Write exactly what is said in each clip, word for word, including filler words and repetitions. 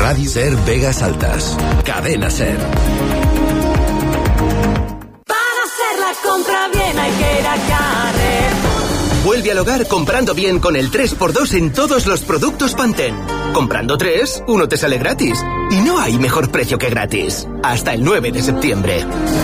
Radio Ser Vegas Altas. Cadena Ser. Para hacer la compra bien hay que ir a Carrefour. Vuelve al hogar comprando bien con el tres por dos en todos los productos Pantene. Comprando tres, uno te sale gratis. Y no hay mejor precio que gratis. Hasta el nueve de septiembre.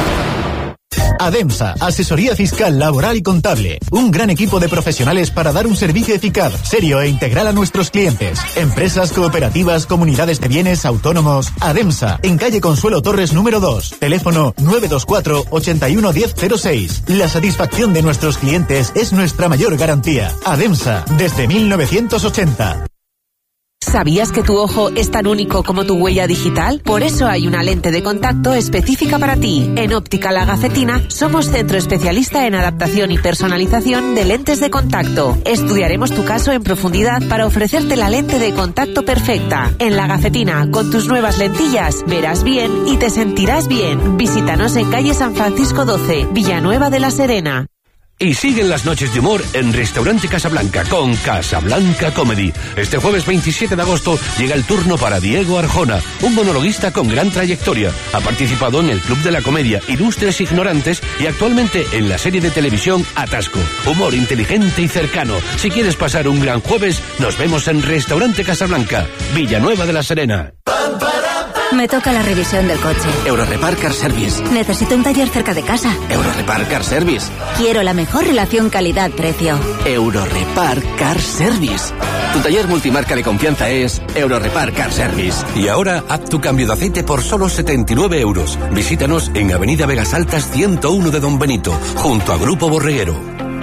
ADEMSA, asesoría fiscal, laboral y contable. Un gran equipo de profesionales para dar un servicio eficaz, serio e integral a nuestros clientes. Empresas, cooperativas, comunidades de bienes, autónomos. ADEMSA, en calle Consuelo Torres número dos. Teléfono nueve dos cuatro, ochenta y uno, diez cero seis. La satisfacción de nuestros clientes es nuestra mayor garantía. ADEMSA, desde mil novecientos ochenta. ¿Sabías que tu ojo es tan único como tu huella digital? Por eso hay una lente de contacto específica para ti. En Óptica La Gacetina somos centro especialista en adaptación y personalización de lentes de contacto. Estudiaremos tu caso en profundidad para ofrecerte la lente de contacto perfecta. En La Gacetina, con tus nuevas lentillas, verás bien y te sentirás bien. Visítanos en calle San Francisco doce, Villanueva de la Serena. Y siguen las noches de humor en Restaurante Casablanca con Casablanca Comedy. Este jueves veintisiete de agosto llega el turno para Diego Arjona, un monologuista con gran trayectoria. Ha participado en el Club de la Comedia, Ilustres Ignorantes y actualmente en la serie de televisión Atasco. Humor inteligente y cercano. Si quieres pasar un gran jueves, nos vemos en Restaurante Casablanca, Villanueva de la Serena. Me toca la revisión del coche. Eurorepar Car Service. Necesito un taller cerca de casa. Eurorepar Car Service. Quiero la mejor relación calidad-precio. Eurorepar Car Service. Tu taller multimarca de confianza es Eurorepar Car Service. Y ahora haz tu cambio de aceite por solo setenta y nueve euros. Visítanos en Avenida Vegas Altas ciento uno de Don Benito, junto a Grupo Borreguero.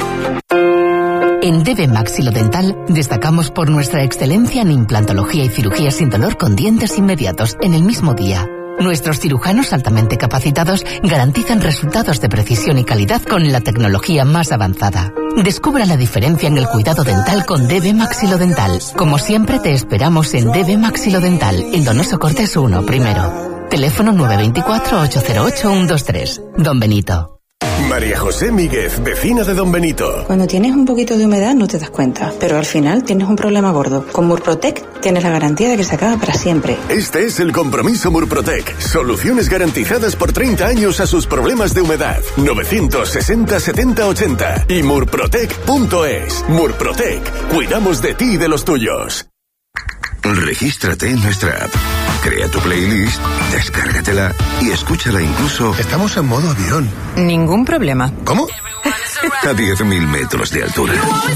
En D B Maxilodental destacamos por nuestra excelencia en implantología y cirugía sin dolor con dientes inmediatos en el mismo día. Nuestros cirujanos altamente capacitados garantizan resultados de precisión y calidad con la tecnología más avanzada. Descubra la diferencia en el cuidado dental con D B Maxilodental. Como siempre te esperamos en D B Maxilodental, en Donoso Cortés uno, primero. Teléfono nueve dos cuatro, ocho cero ocho, uno dos tres. Don Benito. María José Míguez, vecina de Don Benito. Cuando tienes un poquito de humedad no te das cuenta, pero al final tienes un problema gordo. Con Murprotec tienes la garantía de que se acaba para siempre. Este es el compromiso Murprotec. Soluciones garantizadas por treinta años a sus problemas de humedad. novecientos sesenta, setenta, ochenta y murprotec punto es. Murprotec. Cuidamos de ti y de los tuyos. Regístrate en nuestra app. Crea tu playlist, descárgatela y escúchala incluso... Estamos en modo avión. Ningún problema. ¿Cómo? A diez mil metros de altura.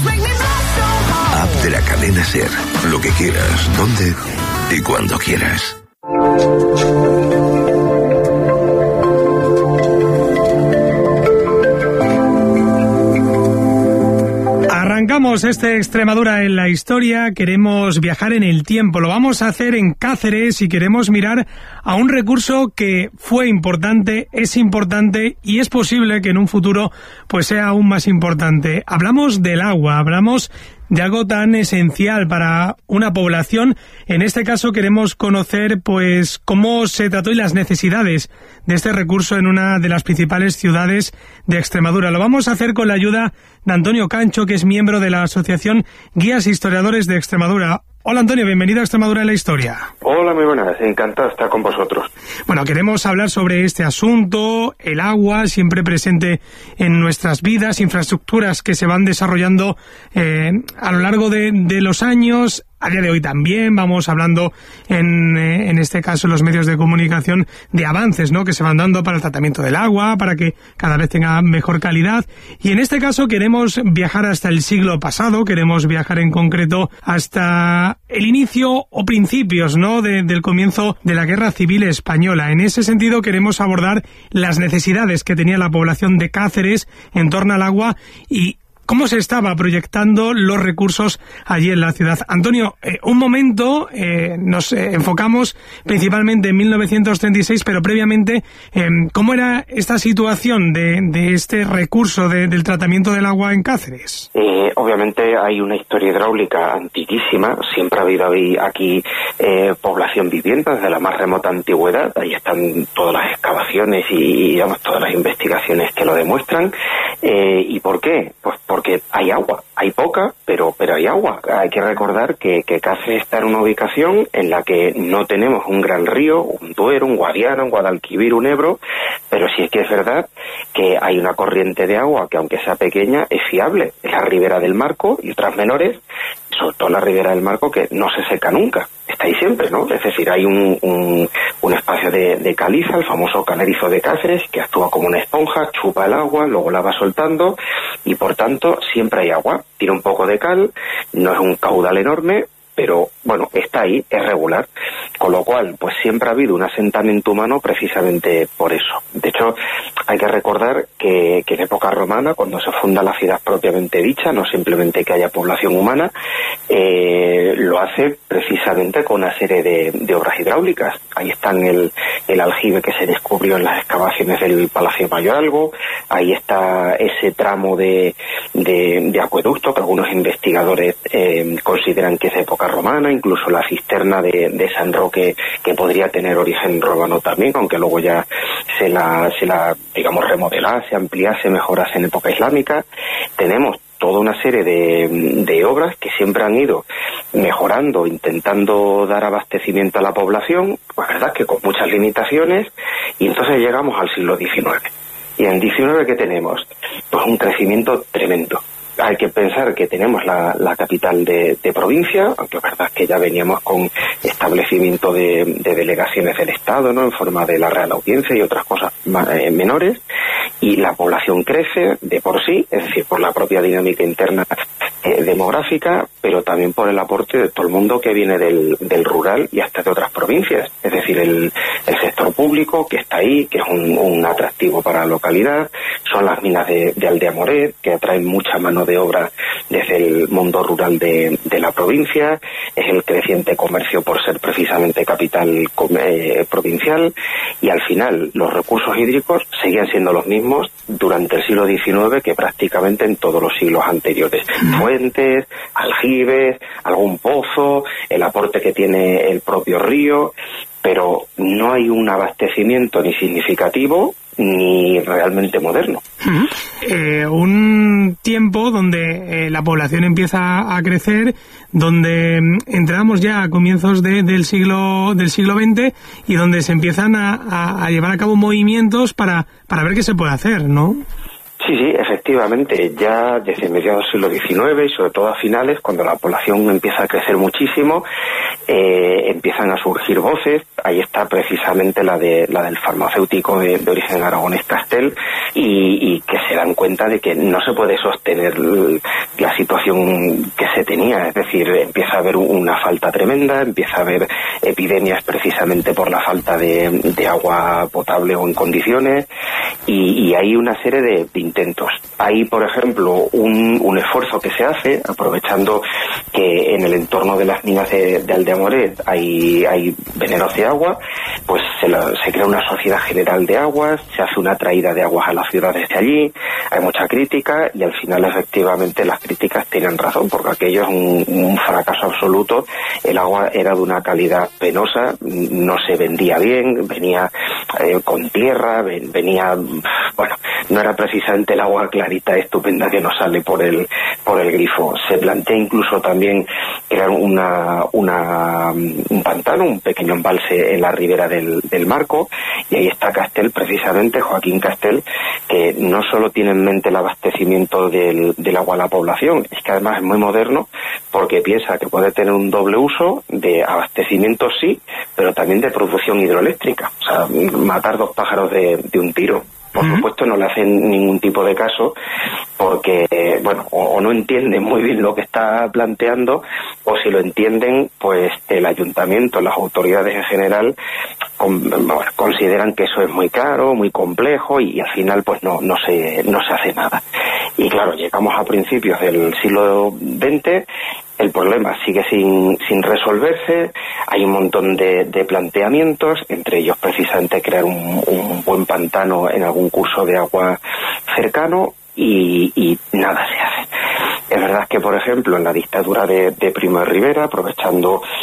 App de la cadena Ser. Lo que quieras, donde y cuando quieras. Arrancamos este Extremadura en la historia, queremos viajar en el tiempo, lo vamos a hacer en Cáceres y queremos mirar a un recurso que fue importante, es importante y es posible que en un futuro pues sea aún más importante. Hablamos del agua, hablamos de algo tan esencial para una población. En este caso queremos conocer pues cómo se trató y las necesidades de este recurso en una de las principales ciudades de Extremadura. Lo vamos a hacer con la ayuda de Antonio Cancho, que es miembro de la Asociación Guías e Historiadores de Extremadura. Hola Antonio, bienvenido a Extremadura en la historia. Hola, muy buenas, encantado de estar con vosotros. Bueno, queremos hablar sobre este asunto, el agua, siempre presente en nuestras vidas, infraestructuras que se van desarrollando eh, a lo largo de, de los años. A día de hoy también vamos hablando en, eh, en este caso en los medios de comunicación de avances, ¿no?, que se van dando para el tratamiento del agua, para que cada vez tenga mejor calidad. Y en este caso queremos viajar hasta el siglo pasado, queremos viajar en concreto hasta el inicio o principios, ¿no?, de, del comienzo de la Guerra Civil Española. En ese sentido queremos abordar las necesidades que tenía la población de Cáceres en torno al agua y cómo se estaba proyectando los recursos allí en la ciudad. Antonio, eh, un momento, eh, nos eh, enfocamos principalmente en mil novecientos treinta y seis, pero previamente, eh, ¿cómo era esta situación de, de este recurso de, del tratamiento del agua en Cáceres? Eh, obviamente hay una historia hidráulica antiquísima, siempre ha habido aquí eh, población viviente desde la más remota antigüedad, ahí están todas las excavaciones y, digamos, todas las investigaciones que lo demuestran. Eh, ¿Y por qué? Pues porque hay agua, hay poca, pero pero hay agua. Hay que recordar que, que Cáceres está en una ubicación en la que no tenemos un gran río, un Duero, un Guadiana, un Guadalquivir, un Ebro, pero sí es que es verdad que hay una corriente de agua que, aunque sea pequeña, es fiable. Es la Ribera del Marco y otras menores, sobre todo la Ribera del Marco, que no se seca nunca, está ahí siempre, ¿no? Es decir, hay un, un, un espacio de, de caliza, el famoso canerizo de Cáceres, que actúa como una esponja, chupa el agua, luego la va soltando, y por tanto siempre hay agua. Tiene un poco de cal, no es un caudal enorme, pero bueno, está ahí, es regular, con lo cual pues siempre ha habido un asentamiento humano precisamente por eso. De hecho, hay que recordar que, que en época romana, cuando se funda la ciudad propiamente dicha, no simplemente que haya población humana, eh, lo hace precisamente con una serie de, de obras hidráulicas. Ahí están el, el aljibe que se descubrió en las excavaciones del Palacio Mayoalgo, ahí está ese tramo de, de, de acueducto que algunos investigadores eh, consideran que es época romana, incluso la cisterna de, de San Roque, que podría tener origen romano también, aunque luego ya se la, se la digamos, remodelase, ampliase, mejorase en época islámica. Tenemos toda una serie de, de obras que siempre han ido mejorando, intentando dar abastecimiento a la población, la verdad es que con muchas limitaciones, y entonces llegamos al siglo diecinueve. Y en el diecinueve, ¿qué tenemos? Pues un crecimiento tremendo. Hay que pensar que tenemos la, la capital de, de provincia, aunque es verdad que ya veníamos con establecimiento de, de delegaciones del Estado, ¿no?, en forma de la Real Audiencia y otras cosas eh, menores, y la población crece de por sí, es decir, por la propia dinámica interna eh, demográfica, pero también por el aporte de todo el mundo que viene del, del rural y hasta de otras provincias, es decir, el, el sector público que está ahí, que es un, un atractivo para la localidad, son las minas de, de Aldea Moret, que atraen mucha mano de obra desde el mundo rural de, de la provincia, es el creciente comercio por ser precisamente capital eh, provincial, y al final los recursos hídricos seguían siendo los mismos durante el siglo diecinueve que prácticamente en todos los siglos anteriores. Fuentes, aljibes, algún pozo, el aporte que tiene el propio río, pero no hay un abastecimiento ni significativo ni realmente moderno. Uh-huh. Eh, un tiempo donde eh, la población empieza a crecer, donde mm, entramos ya a comienzos de, del siglo del siglo veinte y donde se empiezan a, a, a llevar a cabo movimientos para, para ver qué se puede hacer, ¿no? Sí, sí, efectivamente, ya desde mediados del siglo diecinueve y sobre todo a finales, cuando la población empieza a crecer muchísimo, eh, empiezan a surgir voces. Ahí está precisamente la de la del farmacéutico de, de origen aragonés Castel, y, y que se dan cuenta de que no se puede sostener la situación que se tenía, es decir, empieza a haber una falta tremenda, empieza a haber epidemias precisamente por la falta de, de agua potable o en condiciones, y, y hay una serie de, de intentos. Hay, por ejemplo, un, un esfuerzo que se hace, aprovechando que en el entorno de las minas de, de Aldea Moret hay, hay veneros de agua, pues se, la, se crea una sociedad general de aguas, se hace una traída de aguas a las ciudades de allí, hay mucha crítica, y al final efectivamente las críticas tienen razón, porque aquello es un, un fracaso absoluto. El agua era de una calidad penosa, no se vendía bien, venía eh, con tierra, ven, venía, bueno, no era precisamente el agua clarita estupenda que nos sale por el por el grifo. Se plantea incluso también crear una, una un pantano, un pequeño embalse en la ribera del, del Marco, y ahí está Castel, precisamente Joaquín Castel, que no solo tiene en mente el abastecimiento del, del agua a la población, es que además es muy moderno, porque piensa que puede tener un doble uso de abastecimiento, sí, pero también de producción hidroeléctrica, o sea, matar dos pájaros de, de un tiro. Por supuesto no le hacen ningún tipo de caso porque, bueno, o, o no entienden muy bien lo que está planteando, o si lo entienden, pues el ayuntamiento, las autoridades en general, con, bueno, consideran que eso es muy caro, muy complejo, y, y al final pues no, no se, no se hace nada. Y claro, llegamos a principios del siglo veinte, el problema sigue sin, sin resolverse, hay un montón de, de planteamientos, entre ellos precisamente crear un, un buen pantano en algún curso de agua cercano, y, y nada se hace. Es verdad que, por ejemplo, en la dictadura de, de Primo de Rivera, aprovechando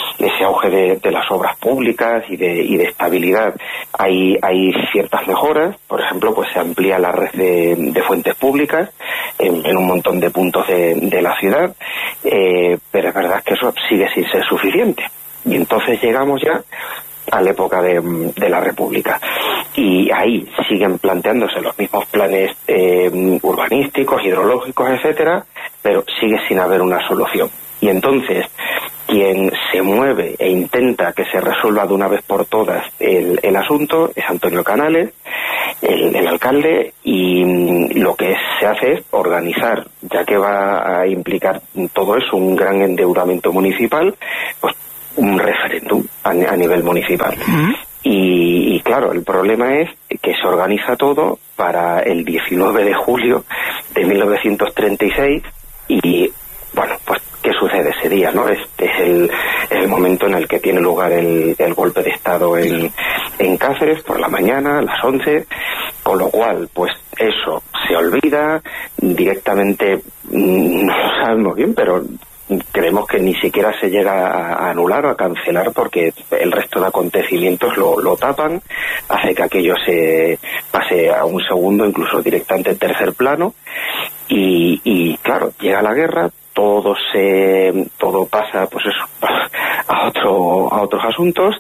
ese auge de, de las obras públicas y de, y de estabilidad, hay, hay ciertas mejoras. Por ejemplo, pues se amplía la red de, de fuentes públicas en, en un montón de puntos de, de la ciudad, eh, pero es verdad que eso sigue sin ser suficiente. Y entonces llegamos ya a la época de, de la República, y ahí siguen planteándose los mismos planes eh, urbanísticos, hidrológicos, etcétera, pero sigue sin haber una solución. Y entonces quien se mueve e intenta que se resuelva de una vez por todas el, el asunto es Antonio Canales, el, el alcalde, y lo que se hace es organizar, ya que va a implicar todo eso un gran endeudamiento municipal, pues un referéndum a, a nivel municipal. Uh-huh. Y, y claro, el problema es que se organiza todo para el diecinueve de julio de mil novecientos treinta y seis, y bueno, pues ¿qué sucede ese día, no? Es, es el, el momento en el que tiene lugar el, el golpe de Estado en, en Cáceres por la mañana, a las once, con lo cual, pues eso se olvida directamente, no lo sabemos bien, pero creemos que ni siquiera se llega a anular o a cancelar, porque el resto de acontecimientos lo, lo tapan, hace que aquello se pase a un segundo, incluso directamente en tercer plano, y, y claro, llega la guerra, todo se todo pasa pues eso a otro a otros asuntos,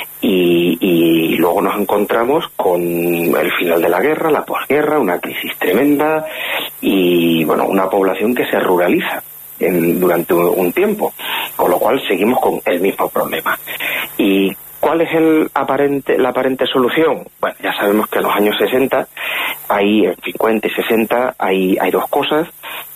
y, y luego nos encontramos con el final de la guerra, la posguerra, una crisis tremenda y bueno, una población que se ruraliza En, durante un tiempo, con lo cual seguimos con el mismo problema. ¿Y cuál es el aparente, la aparente solución? Bueno, ya sabemos que en los años sesenta, hay, en cincuenta y sesenta, hay, hay dos cosas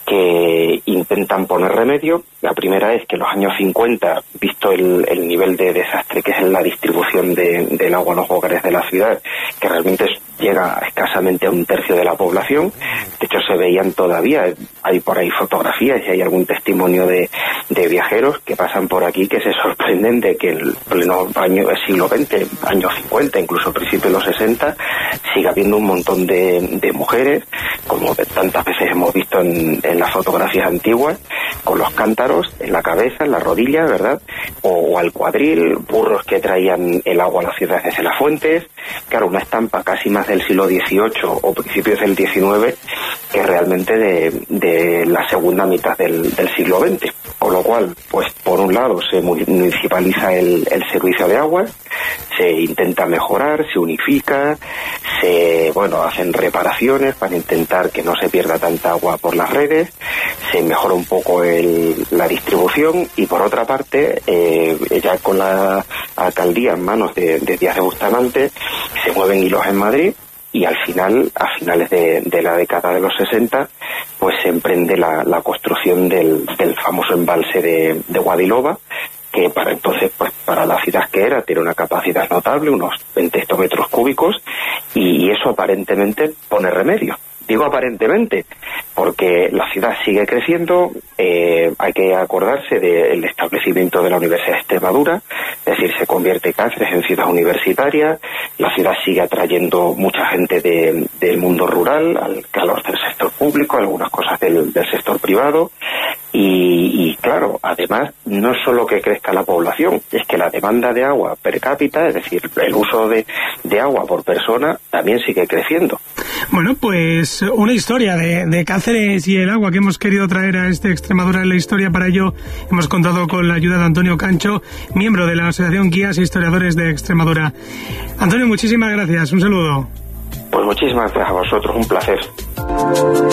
que intentan poner remedio. La primera es que en los años cincuenta, visto el, el nivel de desastre que es en la distribución de, del agua en los hogares de la ciudad, que realmente es, llega escasamente a un tercio de la población, de hecho se veían todavía, hay por ahí fotografías y hay algún testimonio de, de viajeros que pasan por aquí que se sorprenden de que el pleno año del siglo veinte, años cincuenta, incluso principios de los sesenta, siga habiendo un montón de, de mujeres, como tantas veces hemos visto en, en las fotografías antiguas, con los cántaros en la cabeza, en la rodilla, ¿verdad? O, o al cuadril, burros que traían el agua a la ciudad desde las fuentes. Claro, una estampa casi más del siglo dieciocho o principios del diecinueve que realmente de, de la segunda mitad del, del siglo veinte. Con lo cual, pues por un lado se municipaliza el, el servicio de aguas, se intenta mejorar, se unifica, se, bueno, hacen reparaciones para intentar que no se pierda tanta agua por las redes, se mejora un poco el, la distribución, y por otra parte, eh, ya con la alcaldía en manos de, de Díaz de Bustamante, se mueven hilos en Madrid, y al final, a finales de, de la década de los sesenta, pues se emprende la, la construcción del, del famoso embalse de, de Guadilova, que para entonces, pues para la ciudad que era, tiene una capacidad notable, unos veinte hectómetros cúbicos, y, y eso aparentemente pone remedio. Digo aparentemente, porque la ciudad sigue creciendo, eh, hay que acordarse del establecimiento de la Universidad de Extremadura, es decir, se convierte Cáceres en ciudad universitaria, la ciudad sigue atrayendo mucha gente de, del mundo rural, al calor del sector público, algunas cosas del, del sector privado, y, y claro, además, no es solo que crezca la población, es que la demanda de agua per cápita, es decir, el uso de, de agua por persona, también sigue creciendo. Bueno, pues una historia de, de Cáceres y el agua que hemos querido traer a este Extremadura en la historia. Para ello hemos contado con la ayuda de Antonio Cancho, miembro de la Asociación Guías e Historiadores de Extremadura. Antonio, muchísimas gracias, un saludo. Pues muchísimas gracias a vosotros, un placer.